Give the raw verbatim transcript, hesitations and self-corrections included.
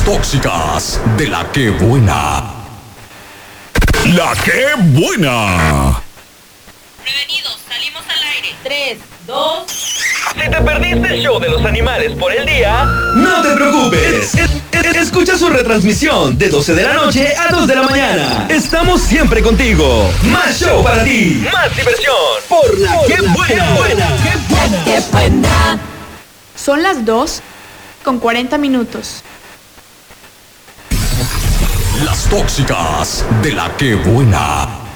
tóxicas de la que buena. La que buena. Prevenidos, salimos al aire. Tres, dos. Si te perdiste el show de los animales por el día, no te preocupes. Es- es- escucha su retransmisión de doce de la noche a dos de la mañana. Estamos siempre contigo. Más show para ti. más diversión. Por la Por que la buena. que buena. ¡Qué buena! Son las dos con cuarenta minutos. Las tóxicas de la que buena.